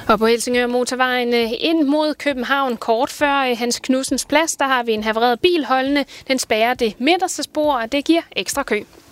Og på Helsingør Motorvejen ind mod København, kort før Hans Knudsens Plads, der har vi en havareret bil holdende. Den spærrer det midterste spor, og det giver ekstra kø.